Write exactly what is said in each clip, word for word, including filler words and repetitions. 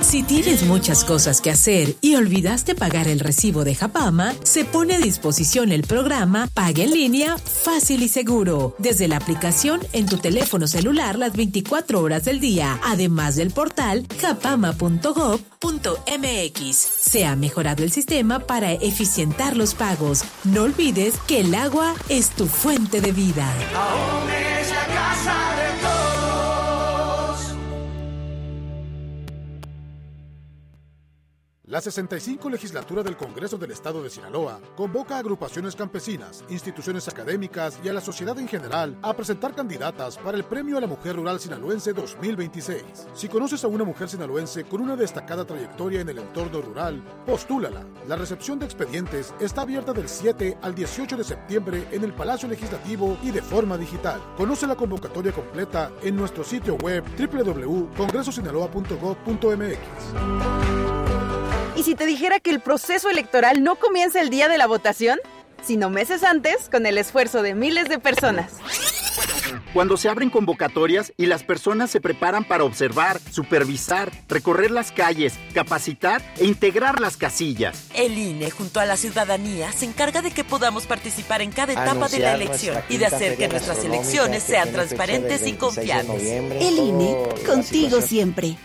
Si tienes muchas cosas que hacer y olvidaste pagar el recibo de Japama, se pone a disposición el programa Paga en Línea Fácil y Seguro, desde la aplicación en tu teléfono celular las veinticuatro horas del día, además del portal japama punto gob punto mx. Se ha mejorado el sistema para eficientar los pagos. No olvides que el agua es tu fuente de vida. Aún es la casa de todos. La sesenta y cinco Legislatura del Congreso del Estado de Sinaloa convoca a agrupaciones campesinas, instituciones académicas y a la sociedad en general a presentar candidatas para el Premio a la Mujer Rural Sinaloense dos mil veintiséis. Si conoces a una mujer sinaloense con una destacada trayectoria en el entorno rural, postúlala. La recepción de expedientes está abierta del siete al dieciocho de septiembre en el Palacio Legislativo y de forma digital. Conoce la convocatoria completa en nuestro sitio web doble u doble u doble u punto congreso sinaloa punto gob punto mx. ¿Y si te dijera que el proceso electoral no comienza el día de la votación, sino meses antes, con el esfuerzo de miles de personas? Cuando se abren convocatorias y las personas se preparan para observar, supervisar, recorrer las calles, capacitar e integrar las casillas. El I N E, junto a la ciudadanía, se encarga de que podamos participar en cada etapa de la elección y de hacer que nuestras elecciones sean transparentes y confiables. El I N E, contigo siempre.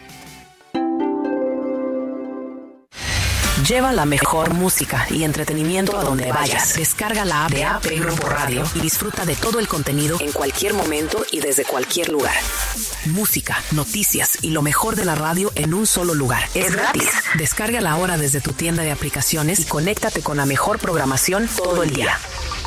Lleva la mejor música y entretenimiento a donde vayas. Descarga la app de A P Grupo Radio y disfruta de todo el contenido en cualquier momento y desde cualquier lugar. Música, noticias y lo mejor de la radio en un solo lugar. Es gratis. Descárgala ahora desde tu tienda de aplicaciones y conéctate con la mejor programación todo el día.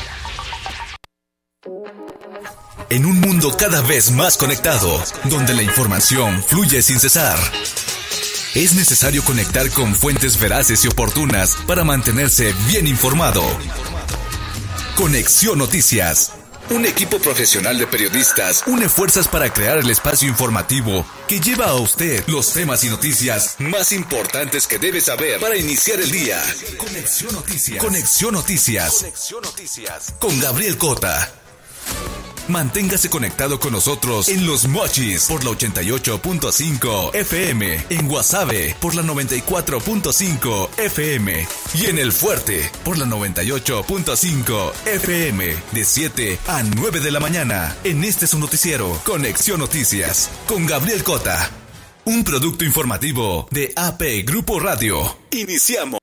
En un mundo cada vez más conectado, donde la información fluye sin cesar, es necesario conectar con fuentes veraces y oportunas para mantenerse bien informado. Conexión Noticias. Un equipo profesional de periodistas une fuerzas para crear el espacio informativo que lleva a usted los temas y noticias más importantes que debe saber para iniciar el día. Conexión Noticias. Conexión Noticias. Conexión Noticias. Con Gabriel Cota. Manténgase conectado con nosotros en Los Mochis por la ochenta y ocho punto cinco F M, en Guasave por la noventa y cuatro punto cinco F M y en El Fuerte por la noventa y ocho punto cinco F M de siete a nueve de la mañana. En este su noticiero, Conexión Noticias, con Gabriel Cota. Un producto informativo de A P Grupo Radio. Iniciamos.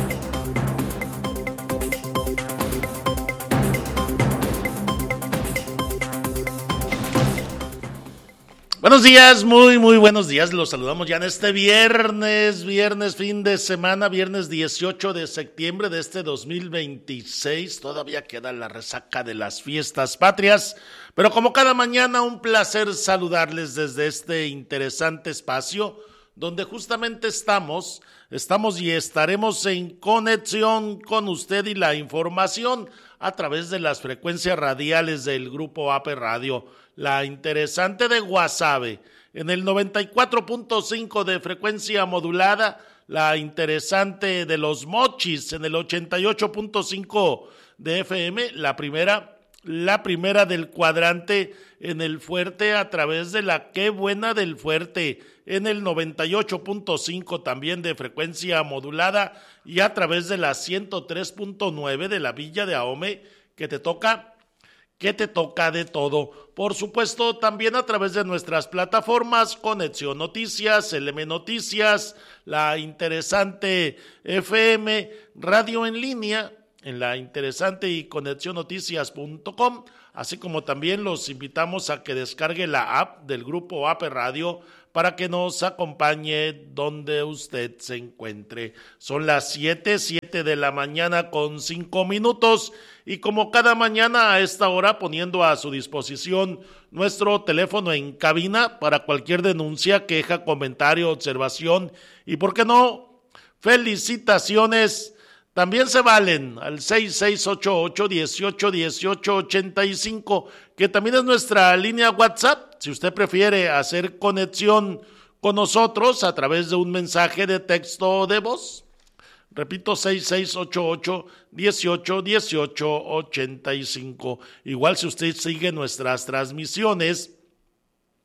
Buenos días, muy muy buenos días, los saludamos ya en este viernes, viernes fin de semana, viernes dieciocho de septiembre de este dos mil veintiséis, todavía queda la resaca de las fiestas patrias, pero como cada mañana un placer saludarles desde este interesante espacio, donde justamente estamos, estamos y estaremos en conexión con usted y la información a través de las frecuencias radiales del Grupo A P Radio. La interesante de Guasave, en el noventa y cuatro punto cinco de frecuencia modulada, la interesante de Los Mochis, en el ochenta y ocho punto cinco de F M, la primera, la primera del cuadrante en el Fuerte a través de la Qué Buena del Fuerte, en el noventa y ocho punto cinco también de frecuencia modulada y a través de la ciento tres punto nueve de la Villa de Ahome, que te toca que te toca de todo. Por supuesto, también a través de nuestras plataformas, Conexión Noticias, L M Noticias, la interesante F M, Radio en Línea, en la interesante y conexión noticias punto com, así como también los invitamos a que descargue la app del Grupo A P Radio para que nos acompañe donde usted se encuentre. Son las siete, siete de la mañana con cinco minutos y como cada mañana a esta hora poniendo a su disposición nuestro teléfono en cabina para cualquier denuncia, queja, comentario, observación y por qué no, felicitaciones. También se valen al seis seis ocho ocho, dieciocho, dieciocho, ochenta y cinco, que también es nuestra línea WhatsApp, si usted prefiere hacer conexión con nosotros a través de un mensaje de texto o de voz. Repito, seis seis ocho ocho, dieciocho, dieciocho, ochenta y cinco. Igual si usted sigue nuestras transmisiones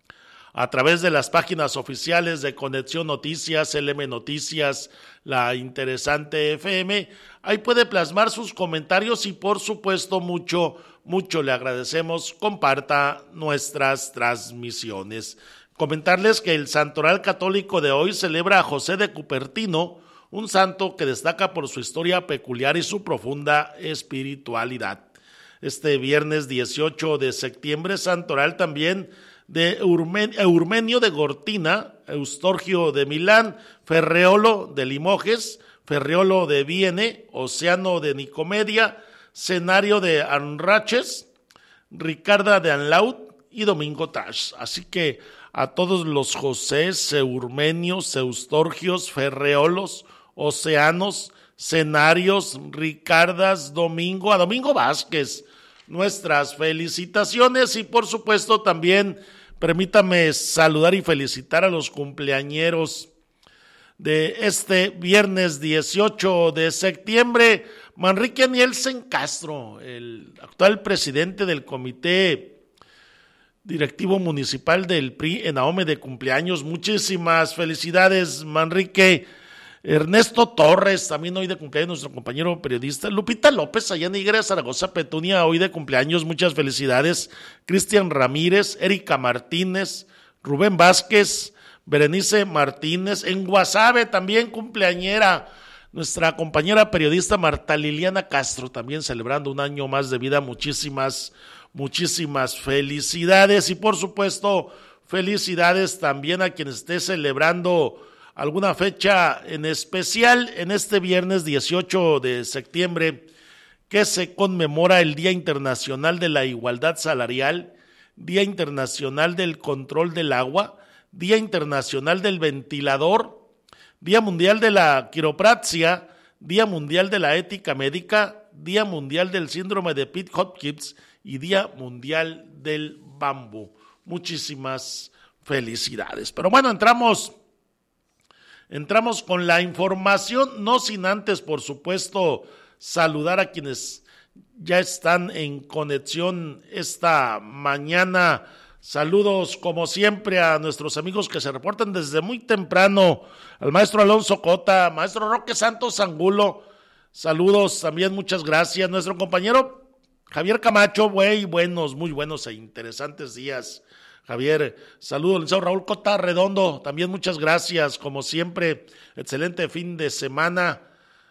a través de las páginas oficiales de Conexión Noticias, L M Noticias, La Interesante F M. Ahí puede plasmar sus comentarios y por supuesto mucho, mucho le agradecemos. Comparta nuestras transmisiones. Comentarles que el Santoral Católico de hoy celebra a José de Cupertino, un santo que destaca por su historia peculiar y su profunda espiritualidad. Este viernes dieciocho de septiembre, Santoral también de Eurmenio de Gortina, Eustorgio de Milán, Ferreolo de Limoges, Ferreolo de Viene, Oceano de Nicomedia, Cenario de Anraches, Ricarda de Anlaut y Domingo Tash. Así que a todos los Josés, Eurmenios, Eustorgios, Ferreolos, Oceanos, Cenarios, Ricardas, Domingo, a Domingo Vázquez, nuestras felicitaciones y por supuesto también permítame saludar y felicitar a los cumpleañeros de este viernes dieciocho de septiembre. Manrique Nielsen Castro, el actual presidente del Comité Directivo Municipal del P R I en Ahome, de cumpleaños. Muchísimas felicidades, Manrique. Ernesto Torres, también hoy de cumpleaños, nuestro compañero periodista. Lupita López, allá en Higuera, Zaragoza, Petunia, hoy de cumpleaños, muchas felicidades. Cristian Ramírez, Erika Martínez, Rubén Vázquez, Berenice Martínez, en Guasave también cumpleañera, nuestra compañera periodista Marta Liliana Castro, también celebrando un año más de vida. Muchísimas, muchísimas felicidades y por supuesto felicidades también a quien esté celebrando alguna fecha en especial en este viernes dieciocho de septiembre, que se conmemora el Día Internacional de la Igualdad Salarial, Día Internacional del Control del Agua, Día Internacional del Ventilador, Día Mundial de la Quiropraxia, Día Mundial de la Ética Médica, Día Mundial del Síndrome de Pitt-Hopkins y Día Mundial del Bambú. Muchísimas felicidades. Pero bueno, entramos... Entramos con la información, no sin antes, por supuesto, saludar a quienes ya están en conexión esta mañana. Saludos, como siempre, a nuestros amigos que se reportan desde muy temprano, al maestro Alonso Cota, maestro Roque Santos Angulo, saludos también, muchas gracias. Nuestro compañero Javier Camacho, güey, buenos, muy buenos e interesantes días. Javier, saludos, licenciado Raúl Cota Redondo, también muchas gracias, como siempre, excelente fin de semana.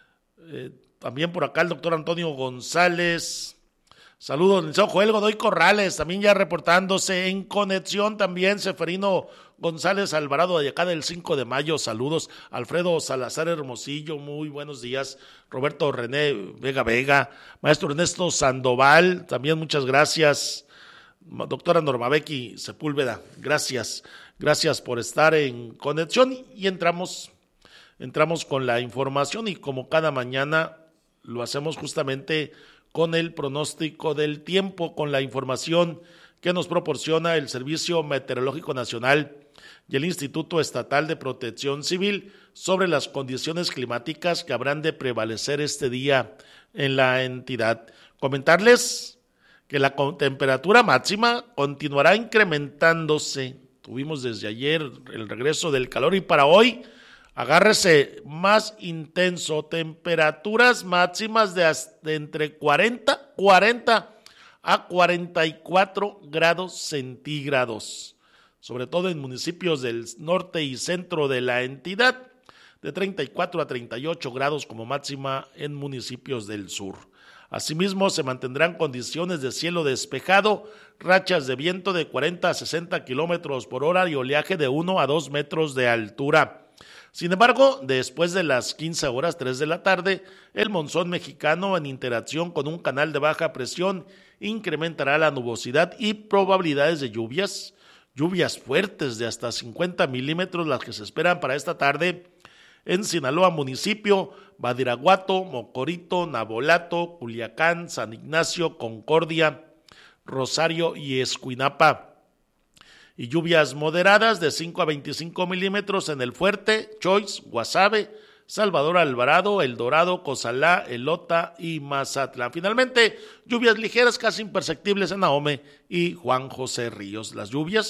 Eh, también por acá el doctor Antonio González, saludos, licenciado Joel Godoy Corrales, también ya reportándose en conexión, también Seferino González Alvarado de acá del cinco de mayo, saludos, Alfredo Salazar Hermosillo, muy buenos días, Roberto René Vega Vega, maestro Ernesto Sandoval, también muchas gracias. Doctora Norma Becky Sepúlveda, gracias, gracias por estar en conexión y entramos, entramos con la información y como cada mañana lo hacemos justamente con el pronóstico del tiempo, con la información que nos proporciona el Servicio Meteorológico Nacional y el Instituto Estatal de Protección Civil sobre las condiciones climáticas que habrán de prevalecer este día en la entidad. Comentarles que la temperatura máxima continuará incrementándose. Tuvimos desde ayer el regreso del calor y para hoy, agárrese más intenso, temperaturas máximas de, de entre cuarenta, cuarenta a cuarenta y cuatro grados centígrados, sobre todo en municipios del norte y centro de la entidad, de treinta y cuatro a treinta y ocho grados como máxima en municipios del sur. Asimismo, se mantendrán condiciones de cielo despejado, rachas de viento de cuarenta a sesenta kilómetros por hora y oleaje de uno a dos metros de altura. Sin embargo, después de las quince horas tres de la tarde, el monzón mexicano, en interacción con un canal de baja presión, incrementará la nubosidad y probabilidades de lluvias, lluvias fuertes de hasta cincuenta milímetros, las que se esperan para esta tarde en Sinaloa municipio, Badiraguato, Mocorito, Nabolato, Culiacán, San Ignacio, Concordia, Rosario y Escuinapa. Y lluvias moderadas de cinco a veinticinco milímetros en El Fuerte, Choix, Guasave, Salvador Alvarado, El Dorado, Cozalá, Elota y Mazatlán. Finalmente, lluvias ligeras casi imperceptibles en Ahome y Juan José Ríos. Las lluvias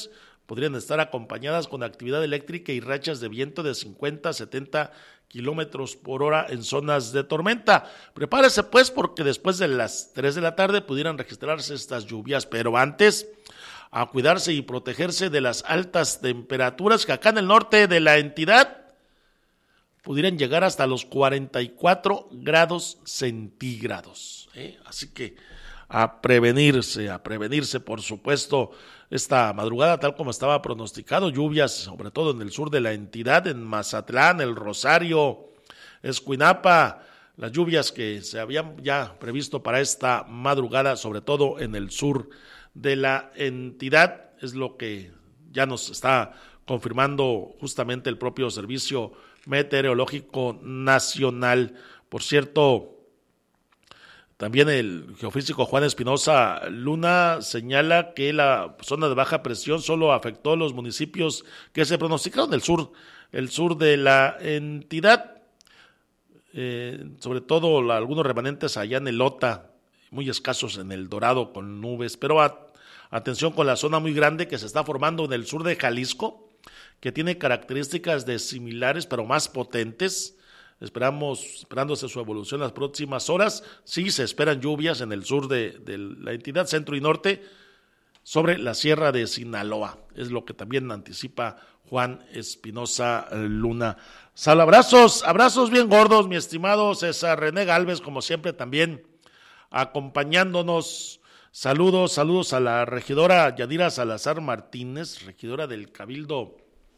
podrían estar acompañadas con actividad eléctrica y rachas de viento de cincuenta a setenta kilómetros por hora en zonas de tormenta. Prepárese pues, porque después de las tres de la tarde pudieran registrarse estas lluvias, pero antes a cuidarse y protegerse de las altas temperaturas que acá en el norte de la entidad pudieran llegar hasta los cuarenta y cuatro grados centígrados, ¿eh? Así que a prevenirse, a prevenirse, por supuesto, esta madrugada, tal como estaba pronosticado, lluvias sobre todo en el sur de la entidad, en Mazatlán, El Rosario, Escuinapa, las lluvias que se habían ya previsto para esta madrugada, sobre todo en el sur de la entidad, es lo que ya nos está confirmando justamente el propio Servicio Meteorológico Nacional. Por cierto, también el geofísico Juan Espinosa Luna señala que la zona de baja presión solo afectó los municipios que se pronosticaron del sur, el sur de la entidad, eh, sobre todo la, algunos remanentes allá en el Ota, muy escasos en el Dorado con nubes, pero a, atención con la zona muy grande que se está formando en el sur de Jalisco, que tiene características de similares pero más potentes. Esperamos, esperándose su evolución las próximas horas. Sí, se esperan lluvias en el sur de, de la entidad, centro y norte, sobre la sierra de Sinaloa. Es lo que también anticipa Juan Espinosa Luna. Sal, abrazos, abrazos bien gordos, mi estimado César René Gálvez, como siempre también acompañándonos. Saludos, saludos a la regidora Yadira Salazar Martínez, regidora del Cabildo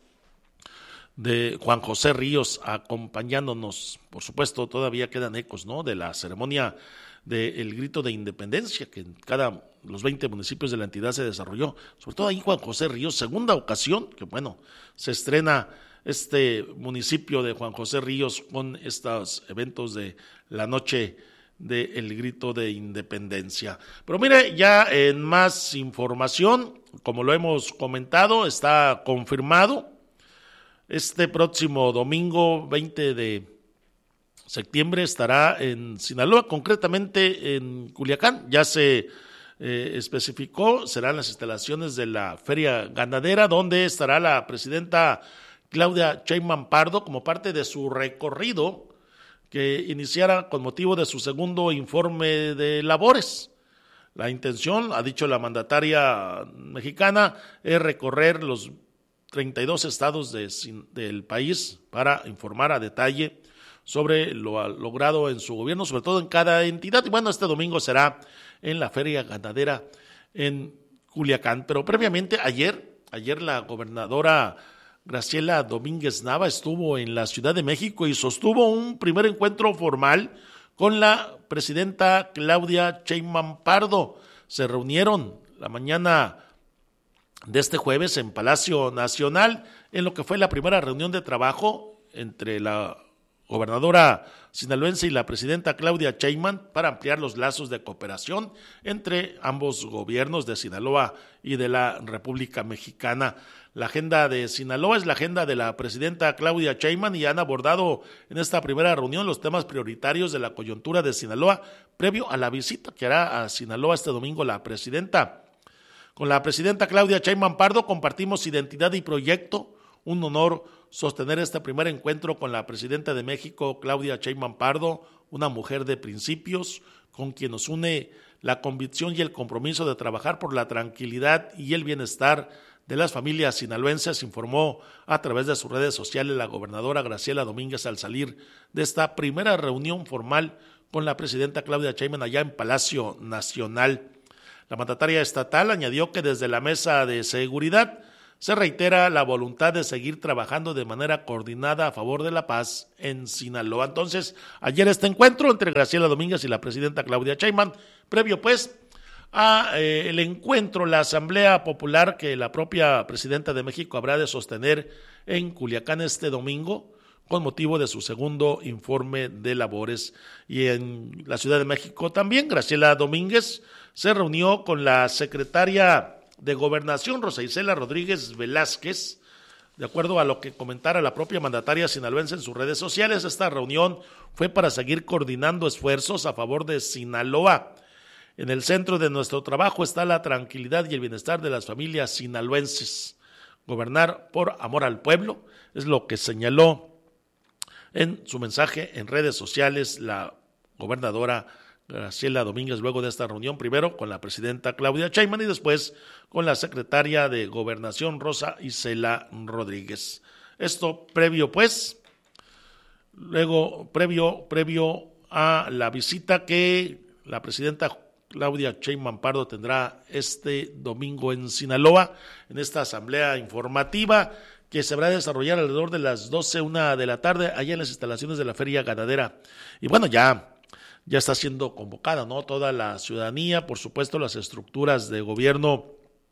de Juan José Ríos, acompañándonos. Por supuesto, todavía quedan ecos, ¿no?, de la ceremonia del grito de independencia que en cada los veinte municipios de la entidad se desarrolló, sobre todo ahí Juan José Ríos, segunda ocasión que, bueno, se estrena este municipio de Juan José Ríos con estos eventos de la noche del grito de independencia. Pero mire, ya en más información, como lo hemos comentado, está confirmado este próximo domingo veinte de septiembre estará en Sinaloa, concretamente en Culiacán. Ya se eh, especificó, serán las instalaciones de la Feria Ganadera, donde estará la presidenta Claudia Sheinbaum Pardo como parte de su recorrido que iniciara con motivo de su segundo informe de labores. La intención, ha dicho la mandataria mexicana, es recorrer los treinta y dos estados de, del país para informar a detalle sobre lo logrado en su gobierno, sobre todo en cada entidad. Y bueno, este domingo será en la Feria Ganadera en Culiacán. Pero previamente, ayer, ayer la gobernadora Graciela Domínguez Nava estuvo en la Ciudad de México y sostuvo un primer encuentro formal con la presidenta Claudia Sheinbaum Pardo. Se reunieron la mañana de este jueves en Palacio Nacional, en lo que fue la primera reunión de trabajo entre la gobernadora sinaloense y la presidenta Claudia Sheinbaum para ampliar los lazos de cooperación entre ambos gobiernos de Sinaloa y de la República Mexicana. La agenda de Sinaloa es la agenda de la presidenta Claudia Sheinbaum y han abordado en esta primera reunión los temas prioritarios de la coyuntura de Sinaloa previo a la visita que hará a Sinaloa este domingo la presidenta. Con la presidenta Claudia Sheinbaum Pardo compartimos identidad y proyecto. Un honor sostener este primer encuentro con la presidenta de México, Claudia Sheinbaum Pardo, una mujer de principios con quien nos une la convicción y el compromiso de trabajar por la tranquilidad y el bienestar de las familias sinaloenses, informó a través de sus redes sociales la gobernadora Graciela Domínguez al salir de esta primera reunión formal con la presidenta Claudia Sheinbaum allá en Palacio Nacional. La mandataria estatal añadió que desde la mesa de seguridad se reitera la voluntad de seguir trabajando de manera coordinada a favor de la paz en Sinaloa. Entonces, ayer este encuentro entre Graciela Domínguez y la presidenta Claudia Sheinbaum, previo pues a eh, el encuentro, la Asamblea Popular que la propia presidenta de México habrá de sostener en Culiacán este domingo, con motivo de su segundo informe de labores. Y en la Ciudad de México también, Graciela Domínguez se reunió con la secretaria de Gobernación, Rosa Isela Rodríguez Velázquez. De acuerdo a lo que comentara la propia mandataria sinaloense en sus redes sociales, esta reunión fue para seguir coordinando esfuerzos a favor de Sinaloa. En el centro de nuestro trabajo está la tranquilidad y el bienestar de las familias sinaloenses. gobernar por amor al pueblo, es lo que señaló en su mensaje en redes sociales la gobernadora Graciela Domínguez luego de esta reunión, primero con la presidenta Claudia Sheinbaum y después con la secretaria de Gobernación Rosa Isela Rodríguez. Esto previo pues, luego previo, previo a la visita que la presidenta Claudia Sheinbaum Pardo tendrá este domingo en Sinaloa, en esta asamblea informativa que se va a desarrollar alrededor de las doce, una de la tarde, allá en las instalaciones de la Feria Ganadera. Y bueno, ya ya está siendo convocada, ¿no? Toda la ciudadanía, por supuesto, las estructuras de gobierno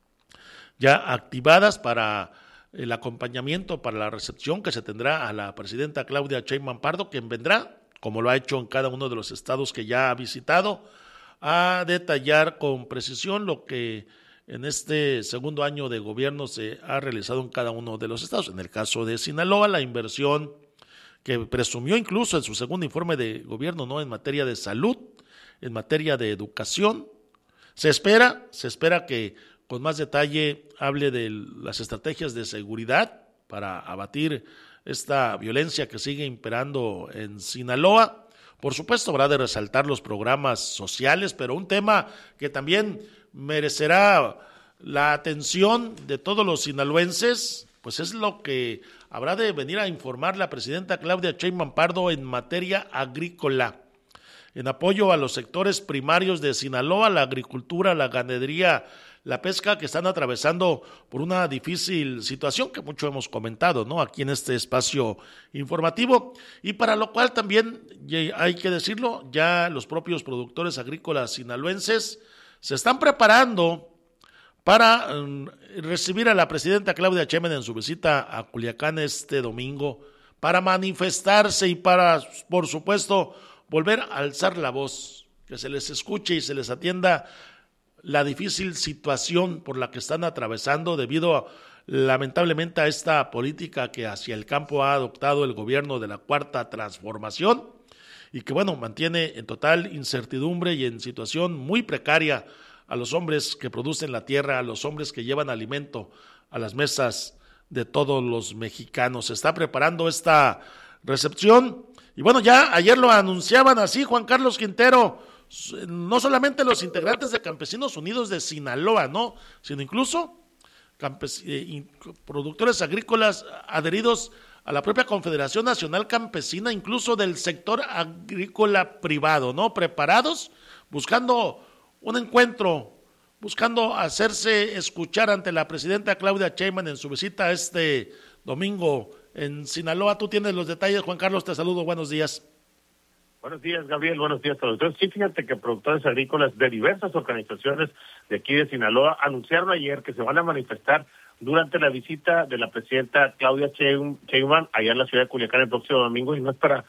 ya activadas para el acompañamiento, para la recepción que se tendrá a la presidenta Claudia Sheinbaum Pardo, quien vendrá, como lo ha hecho en cada uno de los estados que ya ha visitado, a detallar con precisión lo que en este segundo año de gobierno se ha realizado en cada uno de los estados. En el caso de Sinaloa, la inversión que presumió incluso en su segundo informe de gobierno, ¿no?, en materia de salud, en materia de educación. Se espera, se espera que con más detalle hable de las estrategias de seguridad para abatir esta violencia que sigue imperando en Sinaloa. Por supuesto, habrá de resaltar los programas sociales, pero un tema que también merecerá la atención de todos los sinaloenses, pues es lo que habrá de venir a informar la presidenta Claudia Sheinbaum Pardo en materia agrícola, en apoyo a los sectores primarios de Sinaloa, la agricultura, la ganadería, la pesca, que están atravesando por una difícil situación que mucho hemos comentado, ¿no?, aquí en este espacio informativo, y para lo cual también hay que decirlo, ya los propios productores agrícolas sinaloenses se están preparando para um, recibir a la presidenta Claudia Sheinbaum en su visita a Culiacán este domingo, para manifestarse y para, por supuesto, volver a alzar la voz, que se les escuche y se les atienda la difícil situación por la que están atravesando debido a, lamentablemente, a esta política que hacia el campo ha adoptado el gobierno de la Cuarta Transformación y que, bueno, mantiene en total incertidumbre y en situación muy precaria a los hombres que producen la tierra, a los hombres que llevan alimento a las mesas de todos los mexicanos. Se está preparando esta recepción y bueno, ya ayer lo anunciaban así, Juan Carlos Quintero, no solamente los integrantes de Campesinos Unidos de Sinaloa, ¿no?, sino incluso campes- eh, productores agrícolas adheridos a la propia Confederación Nacional Campesina, incluso del sector agrícola privado, ¿no?, preparados, buscando un encuentro, buscando hacerse escuchar ante la presidenta Claudia Sheinbaum en su visita este domingo en Sinaloa. Tú tienes los detalles, Juan Carlos, te saludo, buenos días. Buenos días, Gabriel, buenos días a todos. Entonces, sí, fíjate que productores agrícolas de diversas organizaciones de aquí de Sinaloa anunciaron ayer que se van a manifestar durante la visita de la presidenta Claudia Sheinbaum allá en la ciudad de Culiacán el próximo domingo, y no es para...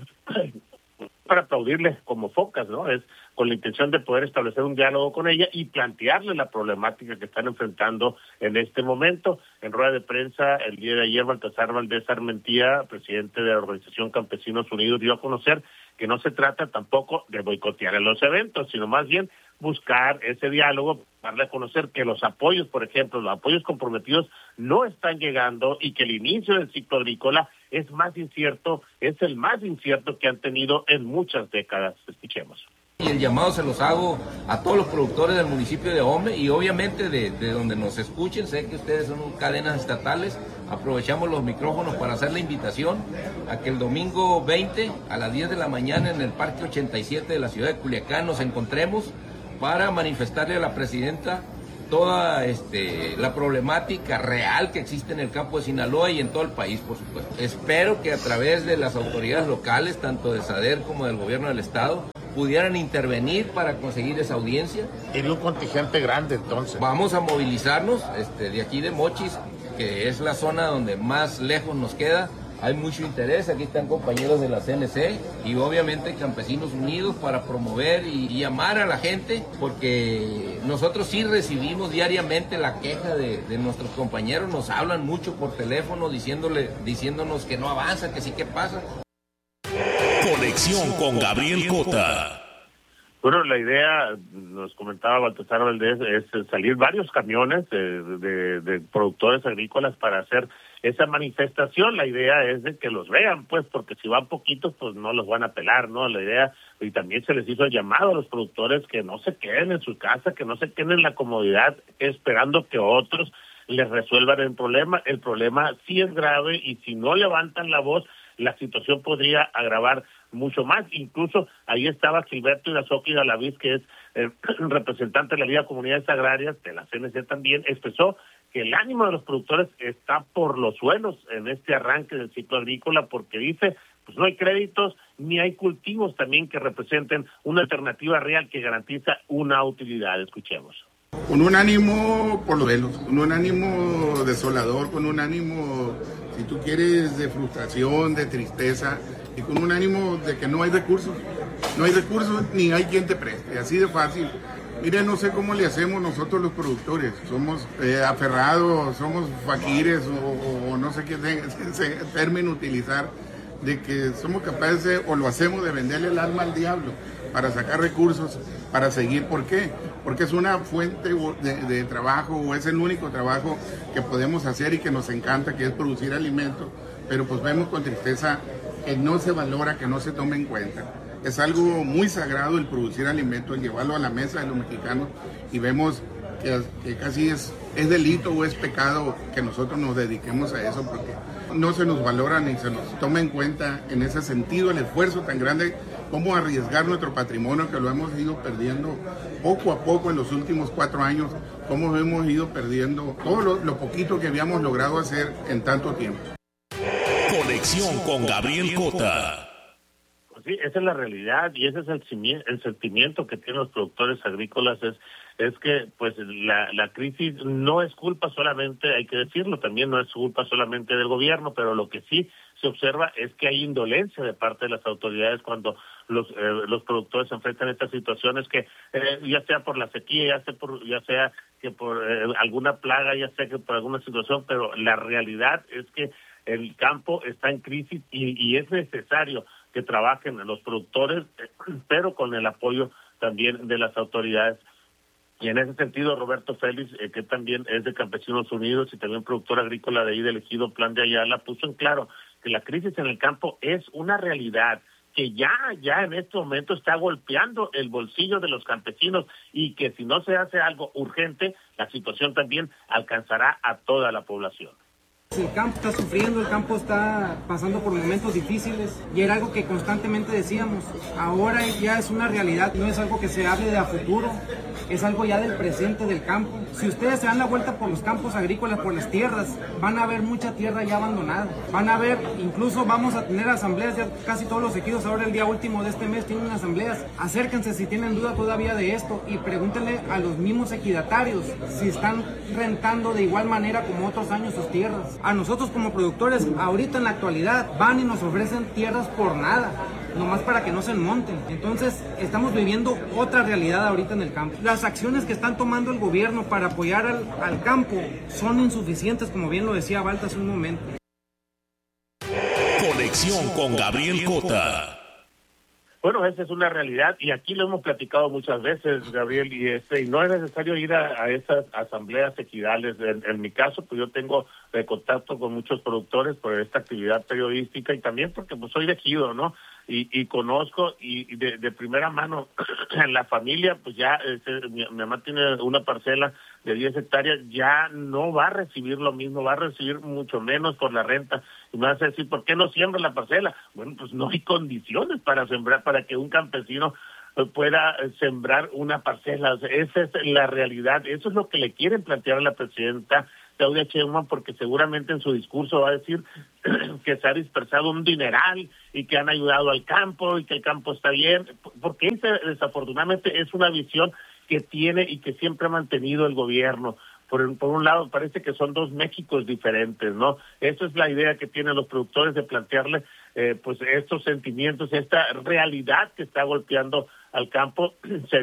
para aplaudirle como focas, ¿no? Es con la intención de poder establecer un diálogo con ella y plantearle la problemática que están enfrentando en este momento. En rueda de prensa el día de ayer, Baltasar Valdés Armentía, presidente de la Organización Campesinos Unidos, dio a conocer que no se trata tampoco de boicotear en los eventos, sino más bien buscar ese diálogo, darle a conocer que los apoyos, por ejemplo, los apoyos comprometidos no están llegando y que el inicio del ciclo agrícola es más incierto, es el más incierto que han tenido en muchas décadas. Escuchemos. Y el llamado se los hago a todos los productores del municipio de Ahome y obviamente de, de donde nos escuchen. Sé que ustedes son cadenas estatales, aprovechamos los micrófonos para hacer la invitación a que el domingo veinte a las diez de la mañana en el Parque ochenta y siete de la ciudad de Culiacán nos encontremos para manifestarle a la presidenta toda este, la problemática real que existe en el campo de Sinaloa y en todo el país, por supuesto. Espero que a través de las autoridades locales, tanto de SADER como del gobierno del estado, pudieran intervenir para conseguir esa audiencia. Tiene un contingente grande entonces. Vamos a movilizarnos este, de aquí de Mochis, que es la zona donde más lejos nos queda. Hay mucho interés, aquí están compañeros de la C N C y obviamente Campesinos Unidos para promover y, y llamar a la gente, porque nosotros sí recibimos diariamente la queja de, de nuestros compañeros, nos hablan mucho por teléfono diciéndole, diciéndonos que no avanza, que sí que pasa. Conexión con Gabriel Cota. Bueno, la idea, nos comentaba Baltasar Valdés, es salir varios camiones de, de, de productores agrícolas para hacer esa manifestación. La idea es de que los vean, pues, porque si van poquitos, pues no los van a pelar, ¿no? La idea, y también se les hizo el llamado a los productores que no se queden en su casa, que no se queden en la comodidad esperando que otros les resuelvan el problema. El problema sí es grave y si no levantan la voz, la situación podría agravar mucho más. Incluso ahí estaba Gilberto Irazocki Galaviz, que es eh, representante de la Liga de Comunidades Agrarias, de la C N C también, expresó que el ánimo de los productores está por los suelos en este arranque del ciclo agrícola, porque dice, pues no hay créditos ni hay cultivos también que representen una alternativa real que garantiza una utilidad. Escuchemos. Con un ánimo por los velos, con un ánimo desolador, con un ánimo, si tú quieres, de frustración, de tristeza, y con un ánimo de que no hay recursos, no hay recursos ni hay quien te preste, así de fácil. Mire, no sé cómo le hacemos nosotros los productores, somos eh, aferrados, somos faquires o, o no sé qué término utilizar, de que somos capaces de, o lo hacemos de venderle el alma al diablo para sacar recursos, para seguir. ¿Por qué? Porque es una fuente de, de trabajo, o es el único trabajo que podemos hacer y que nos encanta, que es producir alimentos, pero pues vemos con tristeza que no se valora, que no se toma en cuenta. Es algo muy sagrado el producir alimentos, el llevarlo a la mesa de los mexicanos, y vemos que, que casi es, es delito o es pecado que nosotros nos dediquemos a eso, porque no se nos valora ni se nos toma en cuenta en ese sentido el esfuerzo tan grande, cómo arriesgar nuestro patrimonio, que lo hemos ido perdiendo poco a poco en los últimos cuatro años, cómo hemos ido perdiendo todo lo, lo poquito que habíamos logrado hacer en tanto tiempo. Conexión con Gabriel Cota. Sí, esa es la realidad y ese es el, el sentimiento que tienen los productores agrícolas, es es que pues la, la crisis no es culpa solamente, hay que decirlo, también no es culpa solamente del gobierno, pero lo que sí se observa es que hay indolencia de parte de las autoridades cuando los eh, los productores se enfrentan a estas situaciones, que eh, ya sea por la sequía, ya sea por ya sea que por eh, alguna plaga, ya sea que por alguna situación, pero la realidad es que el campo está en crisis y, y es necesario que trabajen los productores, pero con el apoyo también de las autoridades. Y en ese sentido, Roberto Félix, eh, que también es de Campesinos Unidos y también productor agrícola de ahí del ejido Plan de Ayala, puso en claro que la crisis en el campo es una realidad, que ya, ya en este momento está golpeando el bolsillo de los campesinos y que si no se hace algo urgente, la situación también alcanzará a toda la población. El campo está sufriendo, el campo está pasando por momentos difíciles y era algo que constantemente decíamos, ahora ya es una realidad, no es algo que se hable de a futuro, es algo ya del presente del campo. Si ustedes se dan la vuelta por los campos agrícolas, por las tierras, van a ver mucha tierra ya abandonada, van a ver, incluso vamos a tener asambleas, ya casi todos los ejidos ahora el día último de este mes tienen asambleas, acérquense si tienen duda todavía de esto y pregúntenle a los mismos ejidatarios si están rentando de igual manera como otros años sus tierras. A nosotros como productores, ahorita en la actualidad, van y nos ofrecen tierras por nada, nomás para que no se monten. Entonces, estamos viviendo otra realidad ahorita en el campo. Las acciones que están tomando el gobierno para apoyar al, al campo son insuficientes, como bien lo decía Balta hace un momento. Conexión con Gabriel Cota. Bueno, esa es una realidad y aquí lo hemos platicado muchas veces, Gabriel, y este y no es necesario ir a, a esas asambleas ejidales. En, en mi caso, pues yo tengo eh, contacto con muchos productores por esta actividad periodística y también porque pues soy de ejido, ¿no? Y, y conozco y, y de, de primera mano en la familia, pues ya este, mi, mi mamá tiene una parcela de diez hectáreas, ya no va a recibir lo mismo, va a recibir mucho menos por la renta. Y me vas a decir, ¿por qué no siembra la parcela? Bueno, pues no hay condiciones para sembrar, para que un campesino pueda sembrar una parcela. O sea, esa es la realidad, eso es lo que le quieren plantear a la presidenta Claudia Sheinbaum, porque seguramente en su discurso va a decir que se ha dispersado un dineral y que han ayudado al campo y que el campo está bien, porque esa desafortunadamente es una visión que tiene y que siempre ha mantenido el gobierno. Por, por un lado, parece que son dos Méxicos diferentes, ¿no? Esa es la idea que tienen los productores de plantearle eh, pues estos sentimientos, esta realidad que está golpeando al campo. Se